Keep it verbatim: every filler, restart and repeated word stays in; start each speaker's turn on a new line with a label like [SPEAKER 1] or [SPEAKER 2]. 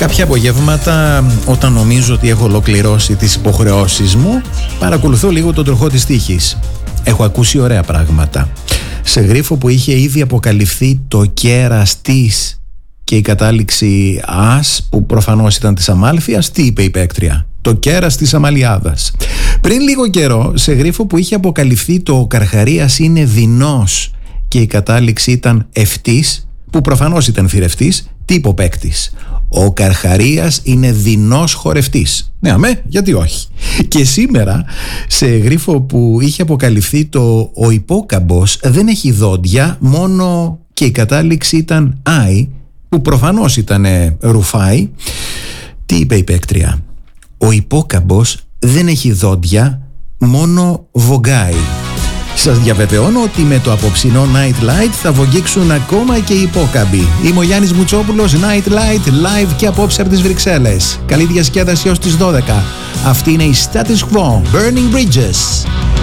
[SPEAKER 1] Κάποια απογεύματα, όταν νομίζω ότι έχω ολοκληρώσει τις υποχρεώσεις μου, παρακολουθώ λίγο τον τροχό της τύχης. Έχω ακούσει ωραία πράγματα. Σε γρίφο που είχε ήδη αποκαλυφθεί το κέρας της και η κατάληξη «Ας», που προφανώς ήταν της Αμάλφειας, τι είπε η παίκτρια? Το κέρας της Αμαλιάδας. Πριν λίγο καιρό, σε γρίφο που είχε αποκαλυφθεί το «Ο Καρχαρίας είναι δεινός» και η κατάληξη ήταν «Ευτής», που προφανώς ήταν θηρευτής, τι είπε ο παίκτης? Ο Καρχαρίας είναι δεινός χορευτής. Ναι, αμέ, γιατί όχι. Και σήμερα, σε γρίφο που είχε αποκαλυφθεί το «Ο Υπόκαμπος δεν έχει δόντια», μόνο και η κατάληξη ήταν «Άι», που προφανώς ήταν Ρουφάι, τι είπε η παίκτρια? Ο Υπόκαμπος δεν έχει δόντια, μόνο βογκάει. Σας διαβεβαιώνω ότι με το απόψινό Night Light θα βογγίξουν ακόμα και οι υπόκαμποι. Είμαι ο Γιάννης Μουτσόπουλος, Night Light, live και απόψε από τις Βρυξέλλες. Καλή διασκέδαση ως τις δώδεκα. Αυτή είναι η Status Quo, Burning Bridges.